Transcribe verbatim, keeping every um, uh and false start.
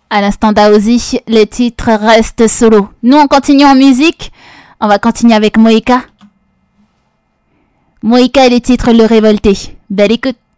À l'instant d'Aozi, les titres restent solo. Nous, on continue en musique. On va continuer avec Moïka. Moïka et les titres Le Révolté. Belle écoute.